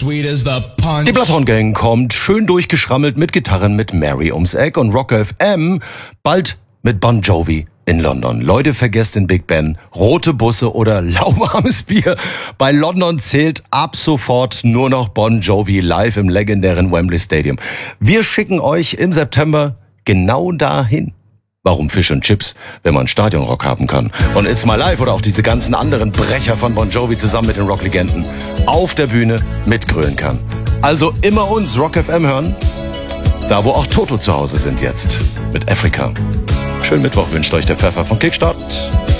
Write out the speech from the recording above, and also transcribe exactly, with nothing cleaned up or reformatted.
sweet as the punch. Die Bloodhound Gang kommt schön durchgeschrammelt mit Gitarren mit Mary ums Eck und Rock F M bald mit Bon Jovi in London. Leute, vergesst den Big Ben, rote Busse oder lauwarmes Bier. Bei London zählt ab sofort nur noch Bon Jovi live im legendären Wembley Stadium. Wir schicken euch im September genau dahin. Warum Fish and Chips, wenn man Stadionrock haben kann? Und It's My Life oder auch diese ganzen anderen Brecher von Bon Jovi zusammen mit den Rocklegenden auf der Bühne mitgrölen kann. Also immer uns Rock F M hören, da wo auch Toto zu Hause sind jetzt mit Africa. Schönen Mittwoch wünscht euch der Pfeffer von Kickstart.